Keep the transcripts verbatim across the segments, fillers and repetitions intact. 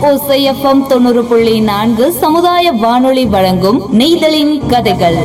ஓசை எஃப்எம் தொண்ணூறு புள்ளி நான்கு சமுதாய வானொலி வழங்கும் நெய்தலின் கதைகள்.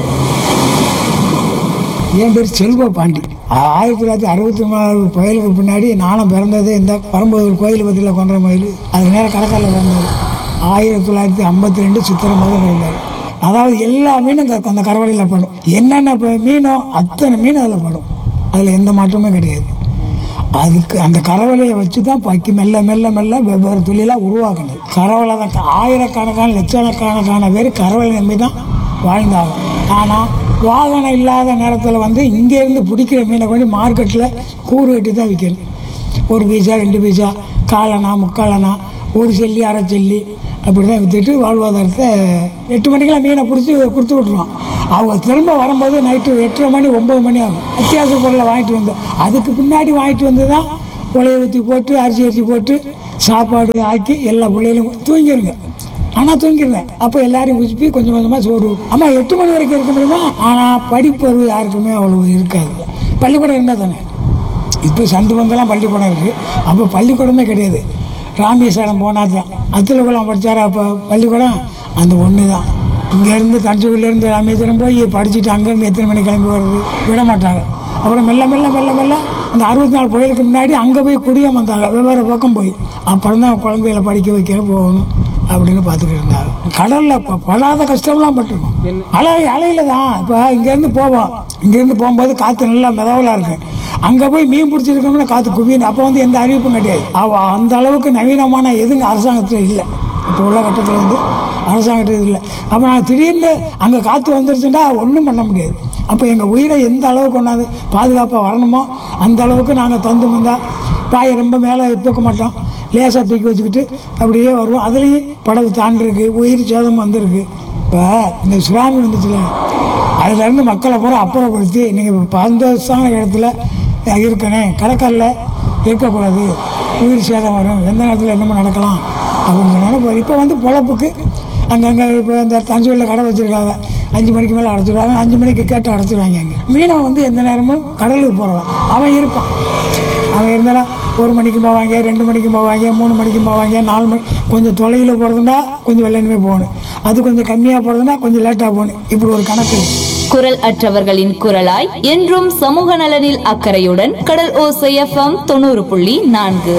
என் பேர் செல்வ பாண்டி. ஆயிரத்தி தொள்ளாயிரத்தி அறுபத்தி மூணாவது புயலுக்கு பின்னாடி நானும் பிறந்தது இந்த பரம்பூர் கோயில் பற்றியில் கொன்ற மயில். அது நேரம் கடற்கரையில் பிறந்தது. ஆயிரத்தி தொள்ளாயிரத்தி ஐம்பத்தி ரெண்டு சித்திரை மாதம் பிறந்தார். அதாவது எல்லா மீனும் அந்த கரவலையில் படும். என்னென்ன மீனோ அத்தனை மீன் அதில் படும். அதில் எந்த மாற்றமும் கிடையாது. அதுக்கு அந்த கரவலையை வச்சு தான் பக்கி மெல்ல மெல்ல மெல்ல வெவ்வேறு தொழிலாக உருவாக்கணும். கரவலை தான் ஆயிரக்கணக்கான லட்சக்கணக்கான பேர் கரவலை நம்பி தான் வாழ்ந்தாங்க. ஆனால் வாகனம் இல்லாத நேரத்தில் வந்து இங்கேருந்து பிடிக்கிற மீனை கொண்டு மார்க்கெட்டில் கூறு கட்டி தான் விற்கணும். ஒரு பீஸா ரெண்டு பீஸா காலனா முக்காலனா ஒரு செல்லி அரை செல்லி அப்படி தான் விற்றுட்டு வாழ்வாதாரத்தை எட்டு மணிக்கெல்லாம் மீனை பிடிச்சி கொடுத்து விட்ருவோம். அவங்க திரும்ப வரும்போது நைட்டு எட்டரை மணி ஒம்பது மணி ஆகும். அத்தியாவசிய பொருளை வாங்கிட்டு வந்தோம். அதுக்கு பின்னாடி வாங்கிட்டு வந்து தான் உலையை ஊற்றி போட்டு அரிசி அரிசி போட்டு சாப்பாடு ஆக்கி எல்லா பிள்ளைகளும் தூங்கிடுங்க. ஆனால் தூங்கிடுவேன். அப்போ எல்லாரையும் உச்சி கொஞ்சம் கொஞ்சமாக சோறு. ஆமாம் எட்டு மணி வரைக்கும் இருக்க முடியுமா? ஆனால் படிப்பறிவு யாருக்குமே அவ்வளோ இருக்காது. பள்ளிக்கூடம் இருந்தால் தானே. இப்போ சந்து பங்கெல்லாம் பள்ளிக்கூடம் இருக்குது. அப்போ பள்ளிக்கூடமே கிடையாது. ராமேஸ்வரம் போனால் தான் அத்துலகுளம் படித்தாரா அப்போ பள்ளிக்கூடம் அந்த ஒன்று தான். இங்கேருந்து தஞ்சாவூர்லேருந்து ராமேஸ்வரம் போய் படிச்சுட்டு அங்கேருந்து எத்தனை மணி கிளம்பி வர்றது விட மாட்டாங்க. அப்புறம் மெல்ல மெல்ல மெல்ல மெல்ல அந்த அறுபத்தி நாலு புயலுக்கு முன்னாடி அங்கே போய் குடியே வந்தாங்க. வெவ்வேறு பக்கம் போய் அப்புறம் தான் குழந்தைகளை படிக்க வைக்க போகணும் அப்படின்னு பார்த்துக்கிட்டு இருந்தாங்க. கடலில் படாத கஷ்டம்லாம் பட்டுருக்கோம். அலை அலையில தான். இப்போ இங்கேருந்து போவோம். இங்கேருந்து போகும்போது காற்று நல்லா மிதவலாக இருக்கு. அங்கே போய் மீன் பிடிச்சிருக்கோம்னா காற்று குவியணும். அப்போ வந்து எந்த அறிவிப்பும் கிடையாது. அந்த அளவுக்கு நவீனமான எதுங்க அரசாங்கத்தில் இல்லை. இப்போ உள்ள கட்டத்தில் வந்து அரசாங்கத்தில் இல்லை. அப்போ நான் திடீர்னு அங்கே காற்று வந்துருச்சுன்னா ஒன்றும் பண்ண முடியாது. அப்போ எங்கள் உயிரை எந்த அளவுக்கு கொண்டாந்து பாதுகாப்பாக வரணுமோ அந்த அளவுக்கு நாங்கள் தந்து வந்தால் பாயை ரொம்ப மேலே தூக்க மாட்டோம். லேசாக தூக்கி வச்சுக்கிட்டு அப்படியே வருவோம். அதுலேயும் படகு தாண்டிருக்கு, உயிர் சேதம் வந்திருக்கு. இப்போ இந்த சுனாமி வந்துச்சுல, அதுலேருந்து மக்களை பூரா அப்புறப்படுத்தி நீங்கள் பாதுகாப்பான இடத்துல இருக்கணும், கடற்கரையில் இருக்கக்கூடாது, உயிர் சேதம் வரும், எந்த நேரத்தில் என்னமோ நடக்கலாம் அப்படின்னு சொன்னாலும் இப்போ வந்து பொழப்புக்கு அங்கங்கே இப்போ இந்த தஞ்சாவூரில் கடை வச்சுருக்காங்க. அஞ்சு மணிக்கு மேலே அடைச்சிடுவாங்க. அஞ்சு மணிக்கு கேட்டு அடைச்சிடுவாங்க. அங்கே மீனவன் வந்து எந்த நேரமும் கடலுக்கு போகிறவன் அவன் இருப்பான். அவன் இருந்தாலும் ஒரு மணிக்கு போவாங்க, ரெண்டு மணிக்கு போவாங்க, மூணு மணிக்கு போவாங்க, நாலு மணி. கொஞ்சம் தொலைவில் போகிறதுனா கொஞ்சம் வெள்ளனுமே போகணும். அது கொஞ்சம் கம்மியாக போகிறதுனா கொஞ்சம் லேட்டாக போகணும். இப்படி ஒரு கணக்கு. குரல் அற்றவர்களின் குரலாய் என்றும் சமூக நலனில் அக்கறையுடன் கடல் ஓசை எஃப்எம் தொண்ணூறு புள்ளி நான்கு.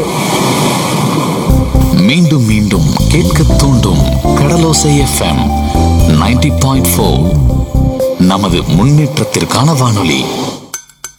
மீண்டும் மீண்டும் கேட்க தூண்டும் கடலோசை எஃப்எம் நைன்டி பாயிண்ட் ஃபோர் நமது முன்னேற்றத்திற்கான வானொலி.